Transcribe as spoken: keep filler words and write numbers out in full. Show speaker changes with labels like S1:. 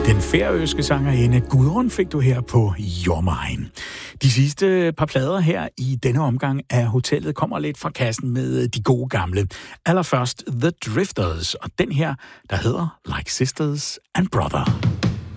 S1: Den færøske sangerinde Gudrun fik du her på You're Mine. De sidste par plader her i denne omgang af hotellet kommer lidt fra kassen med de gode gamle. Allerførst The Drifters, og den her, der hedder Like Sisters and Brother.